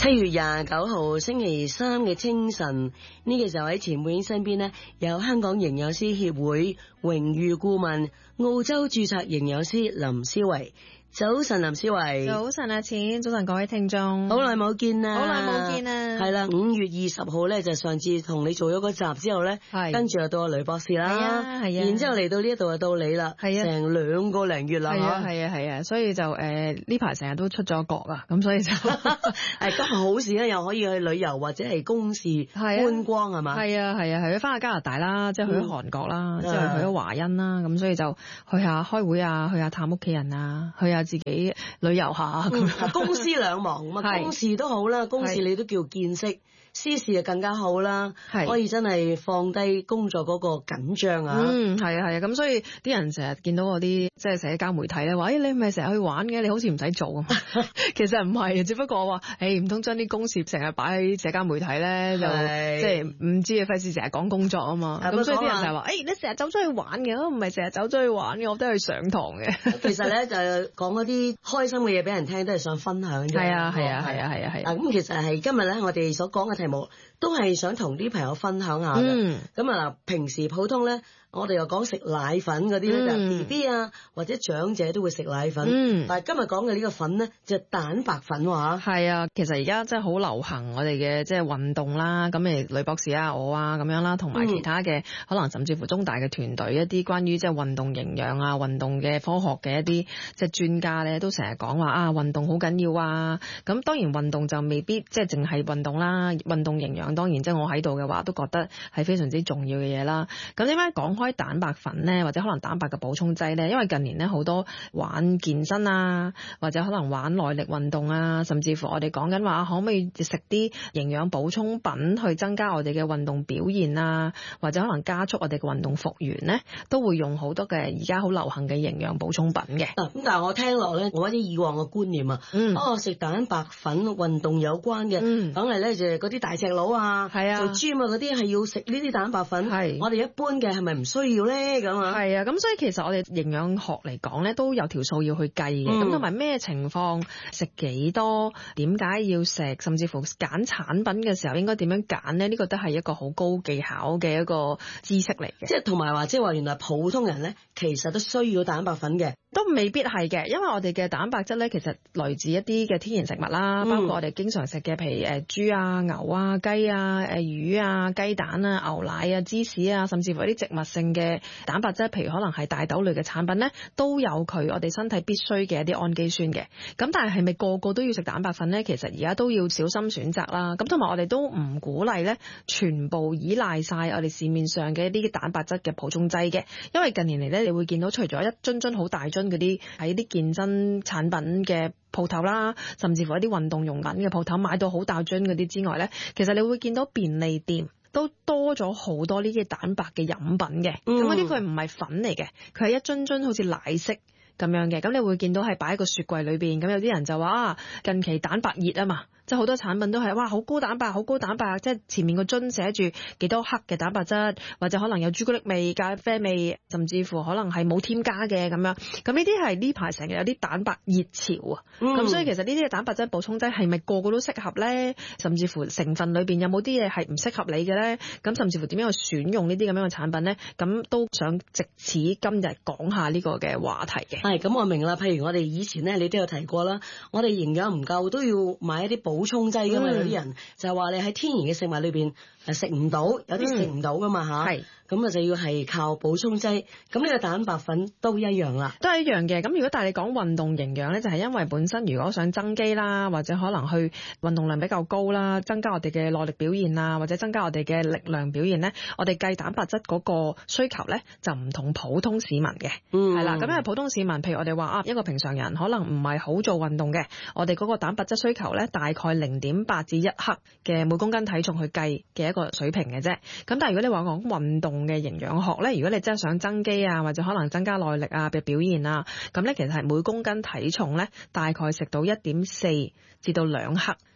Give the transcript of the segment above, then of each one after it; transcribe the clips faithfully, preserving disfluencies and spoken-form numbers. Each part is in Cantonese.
七月廿九號星期三嘅清晨，呢、這個時候喺錢佩英身邊呢，有香港營養師協會榮譽顧問、澳洲註冊營養師林思維。早晨，林思維。 早晨啊，錢。早晨，各位聽眾。 好耐冇見啦。 好耐冇見啦。 係啦，五月二十號咧就上次同你做咗個集之後咧，跟住又到阿雷博士啦。係啊，係啊。然之後嚟到呢一度就到你啦。係啊。成兩個零月啦。 係啊，係啊，係啊。所以就誒呢排成日都出咗國啊，咁所以就誒今日好事咧，又可以去旅遊或者係公事觀光係嘛？ 係啊，係啊，係啊，翻去加拿大啦，即係去咗韓國啦，之後去咗華欣啦，咁所以就去下開會啊，去下探屋企人啊，去下自己旅遊下咁、 嗯、公私兩忙咁啊，公事都好啦，公事你都叫見識，私事就更加好啦，可以真係放低工作嗰個緊張啊。 嗯，係啊係啊，咁所以啲人成日見到嗰啲即係社交媒體咧，話誒、哎、你唔係成日去玩嘅，你好似唔使做啊。其實唔係，只不過話誒唔通將啲公事成日擺喺社交媒體咧，就即係唔知啊，費事成日講工作啊嘛。咁所以啲人就係話誒你成日走出去玩嘅，我唔係成日走出去玩嘅，我都係去上堂嘅。 其實咧就講嗰啲開心嘅嘢俾人聽，都係想分享嘅。 係啊係啊係啊係啊係啊。咁、 啊、其實係今日咧，我哋所講嘅題目都係想同啲朋友分享下嘅。咁啊嗱，平時普通咧，我哋又講食奶粉嗰啲咧，就 B B 啊或者長者都會食奶粉。嗯、但係今日講嘅呢個粉咧，就蛋白粉話。 係啊，其實而家真係好流行我哋嘅即係運動啦。咁誒，呂博士啊，我啊咁樣啦，同埋其他嘅、嗯、可能甚至乎中大嘅團隊一啲關於即係運動營養啊、運動嘅科學嘅一啲即係專家咧，都成日講話啊運動好緊要啊。咁當然運動就未必即係淨係運動啦，運動營養當然即係我喺度嘅話都覺得係非常之重要嘅嘢啦。咁點解講開蛋白粉咧，或者可能蛋白嘅補充劑咧？因為近年咧好多玩健身啊，或者可能玩耐力運動啊，甚至乎我哋講緊話可唔可以食啲營養補充品去增加我哋嘅運動表現啊，或者可能加速我哋嘅運動復原咧，都會用好多嘅而家好流行嘅營養補充品嘅。 咁但係我聽落咧，我一啲以往嘅觀念啊，嗯、哦食蛋白粉運動有關嘅，梗係咧就係嗰啲大隻佬啊，係啊，做 gym 啊嗰啲係要食呢啲蛋白粉。係我哋一般嘅係咪唔需要咧？咁啊， 係啊，咁所以其實我哋營養學嚟講咧，都有條數要去計嘅。咁同埋咩情況食幾多，點解要食，甚至乎揀產品嘅時候應該點樣揀咧？呢、呢個都係一個好高技巧嘅一個知識嚟嘅。 即係同埋話，即係話原來普通人咧，其實都需要蛋白粉嘅。 都未必係嘅，因為我哋嘅蛋白質咧，其實來自一啲嘅天然食物啦，包括我哋經常食嘅，譬如誒豬啊、牛啊、雞啊、誒魚啊、雞蛋啊、牛奶啊、芝士啊，甚至乎一啲植物性嘅蛋白質，譬如可能係大豆類嘅產品咧，都有佢我哋身體必須嘅一啲氨基酸嘅。咁但係係咪個個都要食蛋白粉咧？其實而家都要小心選擇啦。咁同埋我哋都唔鼓勵咧，全部依賴晒我哋市面上嘅一啲蛋白質嘅補充劑嘅，因為近年嚟咧，你會見到除咗一樽樽好大樽嗰啲喺啲健身產品嘅鋪頭啦，甚至乎一啲運動用品嘅鋪頭買到好大樽嗰啲之外咧，其實你會見到便利店都多咗好多呢啲蛋白嘅飲品嘅。咁嗰啲佢唔係粉嚟嘅，佢係一樽樽好似奶昔咁樣嘅。咁你會見到係擺喺個雪櫃裏邊。咁有啲人就話啊，近期蛋白熱啊嘛，即係好多產品都係哇好高蛋白，好高蛋白，即係前面個樽寫住幾多克嘅蛋白質，或者可能有朱古力味、咖啡味，甚至乎可能係冇添加嘅咁樣。咁呢啲係呢排成日有啲蛋白熱潮啊。咁、嗯、所以其實呢啲嘅蛋白質補充劑係咪個個都適合咧？甚至乎成分裏邊有冇啲嘢係唔適合你嘅咧？咁甚至乎點樣去選用呢啲咁樣嘅產品咧？咁都想藉此今日講下呢個嘅話題嘅。 係，咁我明啦。譬如我哋以前咧，你都有提過啦，我哋營養唔夠都要買一啲補充劑噶嘛。有啲人就係話你喺天然嘅食物裏邊誒食唔到，有啲食唔到噶嘛吓。係、嗯。咁啊就要係靠補充劑，咁呢個蛋白粉都一樣啦， 都係一樣嘅。咁如果帶你講運動營養咧，就係、是、因為本身如果想增肌啦，或者可能去運動量比較高啦，增加我哋嘅耐力表現啊，或者增加我哋嘅力量表現咧，我哋計蛋白質嗰個需求咧就唔同普通市民嘅，嗯，係啦。咁因為普通市民，譬如我哋話啊，一個平常人可能唔係好做運動嘅，我哋嗰個蛋白質需求咧大概零點八至一克嘅每公斤體重去計嘅一個水平嘅啫。咁但係如果你話講運動嘅營養學咧，如果你真係想增肌啊，或者可能增加耐力啊嘅表現啊，咁咧其實係每公斤體重咧大概食到一點四至到兩克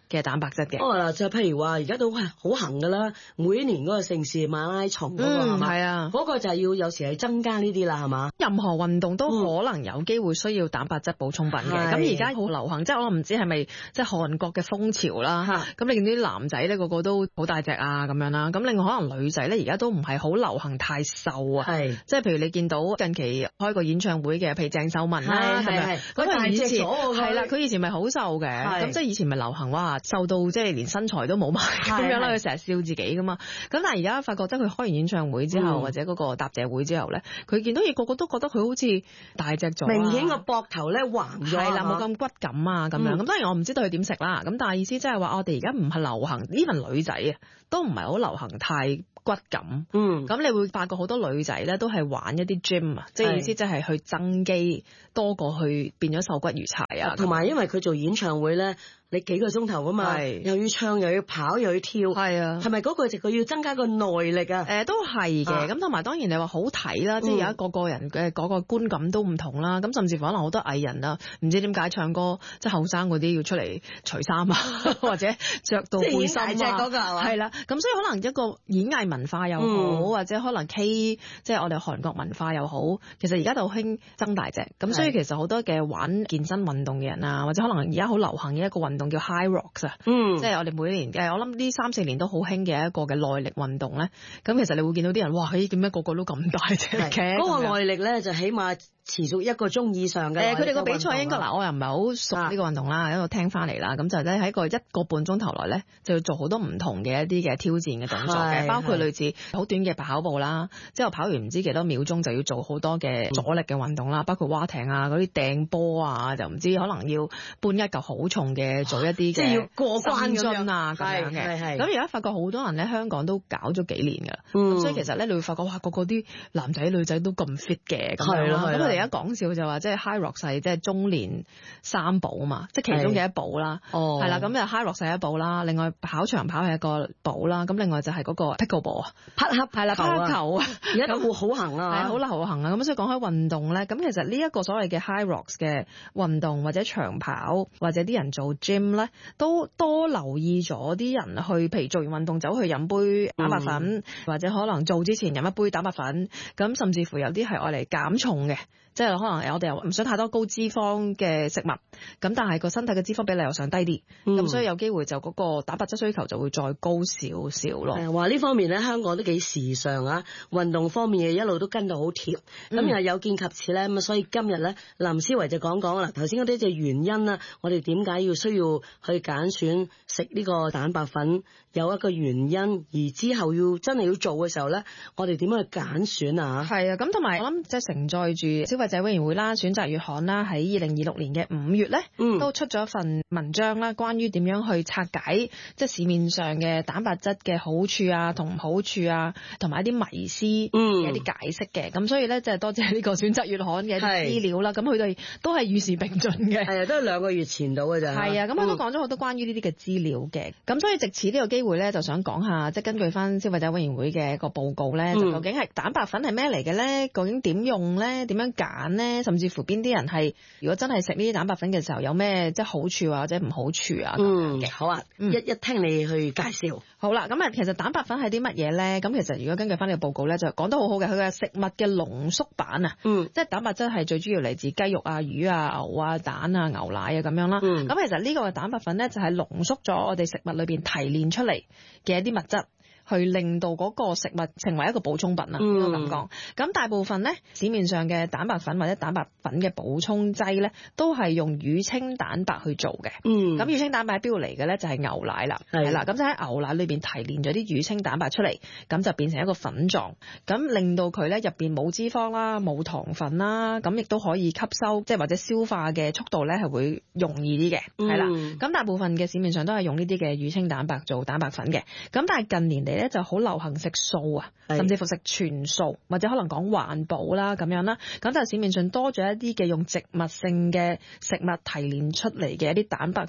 嘅蛋白質嘅。 哦嗱，就譬如話而家都係好行㗎啦，每年嗰個盛事馬拉松嗰個係嘛？ 係啊， 嗰個就係要有時係增加呢啲啦，係嘛？ 任何運動都可能有機會需要蛋白質補充品嘅。咁而家好流行，即係我唔知係咪即係韓國嘅風潮啦。咁你見啲男仔咧個個都好大隻啊咁樣啦。咁另外可能女仔咧而家都唔係好流行太瘦啊。係，即係譬如你見到近期開個演唱會嘅，譬如鄭秀文啦，係咪？咁佢以前係啦，佢以前咪好瘦嘅。咁即係以前咪流行哇，瘦到即係連身材都冇埋咁樣啦。佢成日笑自己噶嘛。咁但係而家發覺，即係佢開完演唱會之後，嗯、或者嗰個答謝會之後咧，佢見到嘢個個都覺得佢好似大隻咗， 明顯個膊頭咧橫咗， 係啦，冇咁骨感啊咁樣。咁、嗯、當然我唔知道佢點食啦。咁但係意思即係話，我哋而家唔係流行呢份女仔啊，都唔係好流行太骨感。嗯，咁你會發覺好多女仔咧都係玩一啲 gym 啊，即係意思即係去增肌多過去變咗瘦骨如柴啊。同埋因為佢做演唱會咧。你幾個鐘頭㗎嘛，又要唱又要跑又要跳，係啊，係咪嗰個就佢要增加個耐力啊？誒、呃，都係嘅。咁同埋當然你話好睇啦，即係有一個個人嘅嗰個觀感都唔同啦。咁、嗯、甚至乎可能好多藝人啊，唔知點解唱歌即係後生嗰啲要出嚟除衫啊，或者着到背心啊，係啦。咁所以可能一個演藝文化又好，嗯、或者可能 K 即係我哋韓國文化又好，其實而家就好興增大隻。咁所以其實好多嘅玩健身運動嘅人啊，或者可能而家好流行嘅一個運動。叫 High Rocks 啊，嗯，即係我哋每年嘅，我諗呢三四年都好興嘅一個嘅耐力運動咧。咁其實你會見到啲人，哇，咦，點解個個都咁大隻嘅？嗰、嗰個耐力咧就起碼持續一個鐘以上嘅。誒、呃，佢哋個比賽應該嗱，我又唔係好熟呢個運動啦，喺度聽翻嚟啦。咁就咧喺個一個半鐘頭內咧，就要做好多唔同嘅一啲嘅挑戰嘅動作嘅，包括類似好短嘅跑步啦，之後跑完唔知幾多秒鐘就要做好多嘅阻力嘅運動啦，包括划艇啊、嗰啲掟波啊，就唔知可能要搬一嚿好重嘅。做一啲即係要過關咁樣啊，咁樣嘅。咁而家發覺好多人咧，香港都搞咗幾年㗎啦。咁、嗯、所以其實咧，你會發覺哇，個個啲男仔女仔都咁 fit 嘅咁樣啦。咁佢哋而家講笑就話，即係 High Rock 係即係中年三寶啊嘛，即係其中嘅一寶啦。哦，係啦，咁就 High Rock 係一寶啦。另外跑長跑係一個寶啦。咁另外就係嗰個 Pickleball 啊，匹克係啦，匹克球啊，而家都好行啊，係好流行啊。咁所以講開運動咧，咁其實呢一個所謂嘅 High Rocks 嘅運動或者長跑或者啲人做 gym 咧，都多留意咗啲人去，譬如做完運動走去飲杯蛋白粉，嗯、或者可能做之前飲一杯蛋白粉，咁甚至乎有啲係愛嚟減重嘅。即係可能我哋又唔想太多高脂肪嘅食物，咁但係個身體嘅脂肪比例又想低啲，咁、嗯、所以有機會就嗰個蛋白質需求就會再高少少咯。係話呢方面咧，香港都幾時尚啊！運動方面嘅一路都跟到好貼，咁又有見及此咧，咁啊所以今日咧林思維就講講啦。頭先嗰啲就原因啦，我哋點解要需要去揀選食呢個蛋白粉，有一個原因，而之後要真係要做嘅時候咧，我哋點樣去揀選啊？係啊，咁同埋我諗即係承載住消費者委員會啦、選擇月刊啦，喺二零二六年嘅五月咧，嗯、都出咗一份文章啦，關於點樣去拆解即係市面上嘅蛋白質嘅好處啊、同唔好處啊，同埋一啲迷思嘅一啲解釋嘅。咁、嗯、所以咧，即係多謝呢個選擇月刊嘅資料啦。咁佢哋都係與時並進嘅。係啊，都係兩個月前到嘅咋。係啊，咁佢都講咗好多關於呢啲嘅資料嘅。咁、嗯、所以藉此呢個機會咧，就想講下，即係根據翻消費者委員會嘅一個報告咧，就究竟係蛋白粉係咩嚟嘅咧？究竟點用咧？點樣揀咧？甚至乎邊啲人係如果真係食呢啲蛋白粉嘅時候，有咩即係好處或者唔好處啊？嗯，好啊，嗯、一一聽你去介紹。好啦，咁啊，其實蛋白粉係啲乜嘢咧？咁其實如果根據翻呢個報告咧，就講得好好嘅，佢嘅食物嘅濃縮版啊，嗯，即係蛋白質係最主要嚟自雞肉啊、魚啊、牛啊、蛋啊、牛奶啊咁樣啦。咁、嗯、其實呢個蛋白粉咧就係濃縮咗我哋食物裏邊提煉出嚟嘅一啲物質，去令到嗰個食物成為一個補充品啊，應該咁講。咁大部分咧市面上嘅蛋白粉或者蛋白粉嘅補充劑咧，都係用乳清蛋白去做嘅。嗯，咁乳清蛋白邊度嚟嘅咧？就係牛奶啦，係啦。咁就喺牛奶裏邊提煉咗啲乳清蛋白出嚟，咁就變成一個粉狀，咁令到佢咧入邊冇脂肪啦、冇糖分啦，咁亦都可以吸收，即係或者消化嘅速度咧係會容易啲嘅，係啦。咁大部分嘅市面上都係用呢啲嘅乳清蛋白做蛋白粉嘅。咁但係近年嚟咧就好流行食素啊，甚至乎食全素，或者可能講環保啦咁樣啦。咁就市面上多咗一啲嘅用植物性嘅食物提煉出嚟嘅一啲蛋白粉。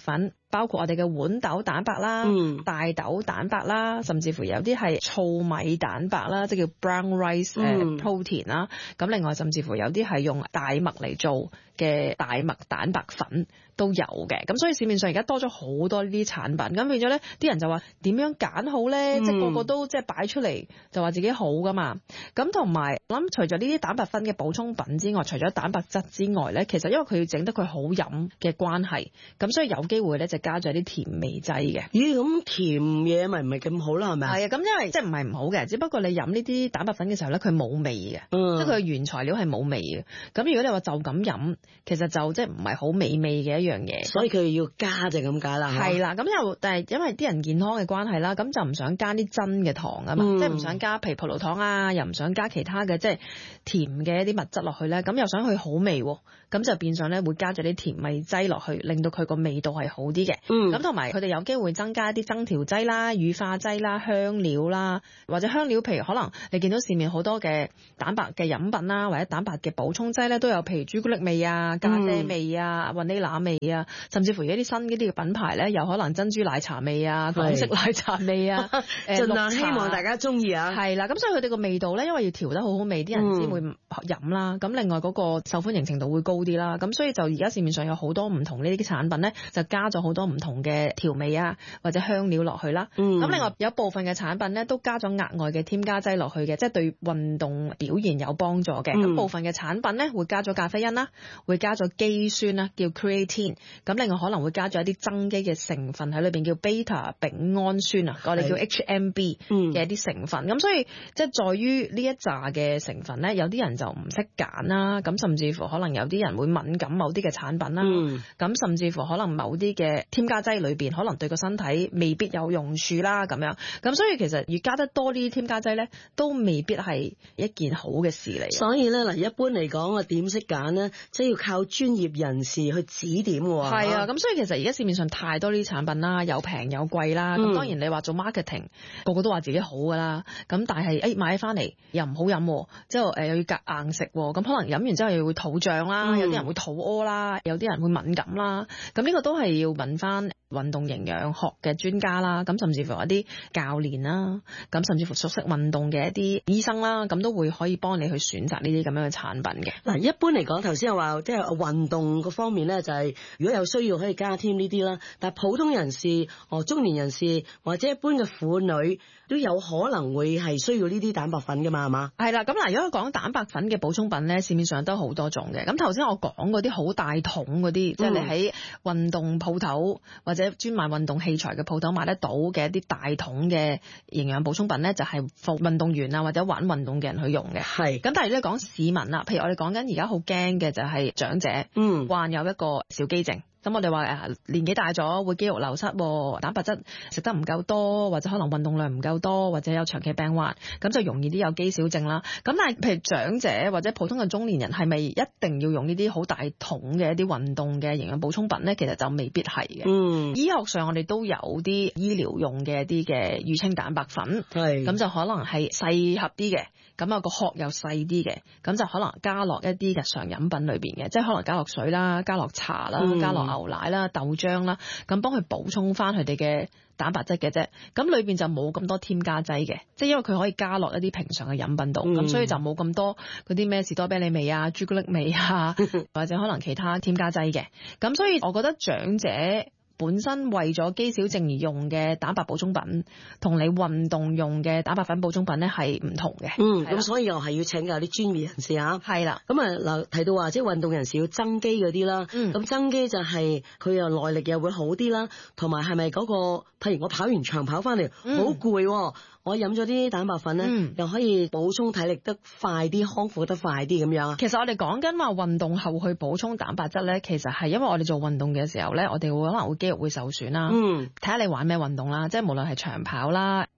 包括我哋嘅豌豆蛋白啦、嗯、大豆蛋白啦，甚至乎有啲係糙米蛋白啦，即係叫 brown rice 誒 protein 啦。咁、嗯、另外甚至乎有啲係用大麥嚟做嘅大麥蛋白粉都有嘅。咁所以市面上而家多咗好多呢啲產品，咁變咗咧，啲人就話點樣揀好咧？嗯、即係個個都即係擺出嚟就話自己好噶嘛。咁同埋我諗除咗呢啲蛋白粉嘅補充品之外，除咗蛋白質之外咧，其實因為佢要整得佢好飲嘅關係，咁所以有機會咧就加咗啲甜味劑嘅。 咦，咁甜嘢咪唔係咁好啦，係咪啊？ 係啊，咁因為即係唔係唔好嘅，只不過你飲呢啲蛋白粉嘅時候咧，佢冇味嘅，嗯、即係佢嘅原材料係冇味嘅。咁如果你話就咁飲，其實就即係唔係好美味嘅一樣嘢。 所以佢要加就咁解啦。 係啦，咁又但係因為啲人健康嘅關係啦，咁就唔想加啲真嘅糖啊嘛，嗯、即係唔想加譬如葡萄糖啊，又唔想加其他嘅即係甜嘅一啲物質落去咧，咁又想去好味，咁就變相咧會加咗啲甜味劑落去，令到佢個味道係好啲嘅。咁同埋佢哋有機會增加一啲增調劑啦、乳化劑啦、香料啦，或者香料，譬如可能你見到市面好多嘅蛋白嘅飲品啦，或者蛋白嘅補充劑咧，都有譬如朱古力味啊、咖啡味啊、雲呢拿味啊，甚至乎而家啲新嗰啲嘅品牌咧，有可能珍珠奶茶味啊、港式奶茶味啊， 盡量希望大家中意啊。 係啦，咁所以佢哋個味道咧，因為要調得好好味，啲人先會飲啦。咁、嗯、另外嗰個受歡迎程度會高啲啦。咁所以就而家市面上有好多唔同呢啲產品咧，就加咗好多唔同嘅調味啊或者香料落去啦。咁、嗯、另外有部分嘅產品咧都加咗額外嘅添加劑落去嘅，即係對運動表現有幫助嘅。咁、嗯、部分嘅產品咧會加咗咖啡因啦，會加咗肌酸啦，叫 creatine。咁另外可能會加咗一啲增肌嘅成分喺裏邊，叫 beta 丙胺酸啊，我哋叫 H M B 嘅一啲成分。咁、嗯、所以即係在於呢一紮嘅成分咧，有啲人就唔識揀啦。咁甚至乎可能有啲人會敏感某啲嘅產品啦。咁、嗯、甚至乎可能某啲嘅添加劑裏邊可能對個身體未必有用處啦。咁樣咁所以其實越加得多呢啲添加劑咧，都未必係一件好嘅事嚟。 所以咧嗱，一般嚟講啊，點識揀咧，即係要靠專業人士去指點喎。 係啊，咁所以其實而家市面上太多呢啲產品啦，有平有貴啦。咁、嗯、當然你話做 marketing，個個都話自己好噶啦。咁但係誒、哎、買翻嚟又唔好飲，之後誒又要夾硬食，咁可能飲完之後又會肚脹啦，嗯、有啲人會肚屙啦，有啲人會敏感啦。咁呢個都係要問翻運動營養學嘅專家啦，咁甚至乎一啲教練啦，咁甚至乎熟悉運動嘅一啲醫生啦，咁都會可以幫你去選擇呢啲咁樣嘅產品嘅。 嗱，一般嚟講，頭先又話即係運動嗰方面咧，就係如果有需要可以加添呢啲啦。但係普通人士、哦中年人士或者一般嘅婦女都有可能會係需要呢啲蛋白粉㗎嘛，係嘛？ 係啦，咁嗱，如果講蛋白粉嘅補充品咧，市面上都好多種嘅。咁頭先我講嗰啲好大桶嗰啲，嗯、即係你喺運動鋪頭或者專賣運動器材嘅鋪頭買得到嘅一啲大桶嘅營養補充品咧，就係服運動員啊或者玩運動嘅人去用嘅。係。咁但係咧講市民啦，譬如我哋講緊而家好驚嘅就係長者，嗯，患有一個小肌症。咁我哋話誒年紀大咗會肌肉流失，蛋白質食得唔夠多，或者可能運動量唔夠多，或者有長期病患，咁就容易啲有肌少症啦。咁但係譬如長者或者普通嘅中年人，係咪一定要用呢啲好大桶嘅一啲運動嘅營養補充品咧？其實就未必係嘅。嗯，醫學上我哋都有啲醫療用嘅一啲嘅乳清蛋白粉，係咁就可能係細盒啲嘅，咁啊個殼又細啲嘅，咁就可能加落一啲日常飲品裏邊嘅，即係可能加落水啦，加落茶啦，嗯、加落牛奶啦、豆漿啦，咁幫佢補充翻佢哋嘅蛋白質嘅啫。咁裏邊就冇咁多添加劑嘅，即係因為佢可以加落一啲平常嘅飲品度，咁、嗯、所以就冇咁多嗰啲咩士多啤梨味啊、朱古力味啊，或者可能其他添加劑嘅。咁所以我覺得長者本身為咗肌少症而用嘅蛋白補充品，同你運動用嘅蛋白粉補充品咧係唔同嘅。嗯，咁所以又係要請教啲專業人士嚇。係啦，咁啊嗱提到話即係運動人士要增肌嗰啲啦，咁、嗯、增肌就係佢又耐力又會好啲啦，同埋係咪嗰個譬如我跑完長跑翻嚟好攰喎。我飲咗啲蛋白粉咧，嗯、又可以補充體力得快啲，康復得快啲咁樣啊。其實我哋講緊話運動後去補充蛋白質咧，其實係因為我哋做運動嘅時候咧，我哋會可能會肌肉會受損啦。嗯，睇下你玩咩運動啦，即係無論係長跑啦、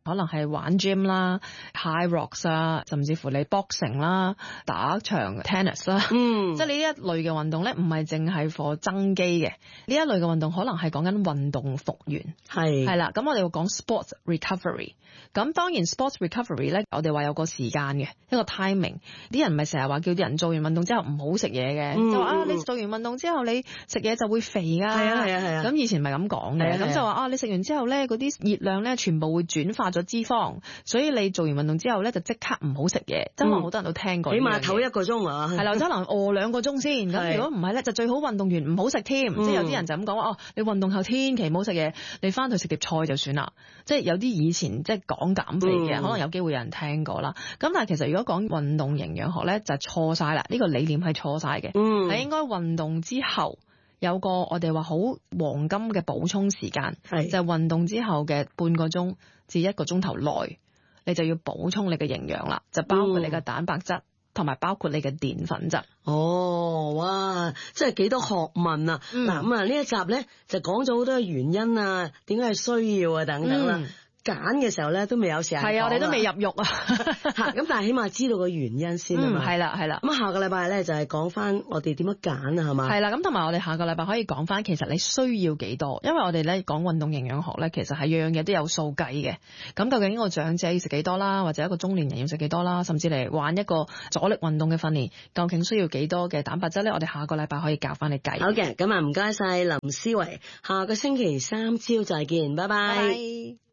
可能係玩 gym 啦、high rocks 啊，甚至乎你 boxing 啦、打場 tennis 啦， 嗯， 即係呢一類嘅運動咧，唔係淨係 for 增肌嘅，呢一類嘅運動可能係講緊運動復原， 係係啦。咁我哋會講 sports recovery。咁當然 sports recovery 咧，我哋話有個時間嘅一個 timing。啲人唔係成日話叫啲人做完運動之後唔好食嘢嘅， 嗯、 就話啊你做完運動之後你食嘢就會肥㗎。 係啊係啊係啊。 咁以前唔係咁講嘅，咁就話啊你食完之後咧嗰啲熱量咧全部會轉化咗脂肪，所以你做完運動之後咧就即刻唔好食嘢。即係可能好多人都聽過。 起碼唞一個鐘啊。 係啦，可能餓兩個鐘先。咁如果唔係咧，就最好運動完唔好食添。即係有啲人就咁講話哦，你運動後千祈唔好食嘢，你翻去食碟菜就算啦。即係有啲以前即係講減肥嘅、嗯，可能有機會有人聽過啦。咁但係其實如果講運動營養學咧，就係錯晒啦。呢、這個理念係錯晒嘅。嗯，係應該運動之後有個我哋話好黃金嘅補充時間，係就係、是、運動之後嘅半個鐘至一個鐘頭內，你就要補充你嘅營養啦，就包括你嘅蛋白質。嗯同埋包括你嘅澱粉質。 哦，哇，真係幾多學問啊！嗱、嗯，咁啊呢一集咧就講咗好多原因啊，點解係需要啊等等啦。嗯揀嘅時候咧都未有時間講， 係啊，我哋都未入肉啊。 嚇，咁但係起碼知道個原因先啊嘛。 係啦，係啦。 咁下個禮拜咧就係講翻我哋點樣揀啊，係嘛？ 係啦，咁同埋我哋下個禮拜可以講翻其實你需要幾多，因為我哋咧講運動營養學咧，其實係樣樣嘢都有數計嘅。咁究竟一個長者要食幾多啦，或者一個中年人要食幾多啦，甚至嚟玩一個阻力運動嘅訓練，究竟需要幾多嘅蛋白質咧？我哋下個禮拜可以教翻你計。 好嘅，咁啊唔該晒林思維，下個星期三朝再見，拜拜。 拜拜。